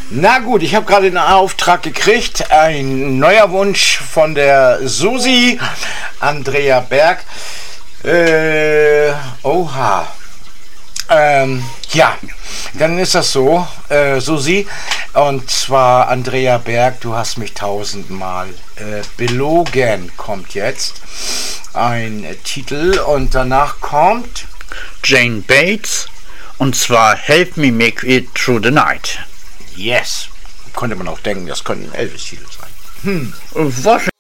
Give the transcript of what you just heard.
Na gut, ich habe gerade einen Auftrag gekriegt. Ein neuer Wunsch von der Susi, Andrea Berg. Oha. Ja, dann ist das so, Susi. Und zwar Andrea Berg, du hast mich 1000-mal belogen, kommt jetzt ein Titel und danach kommt Jane Bates, und zwar Help Me Make It Through the Night. Yes. Konnte man auch denken, das könnte ein Elvis-Titel sein. Was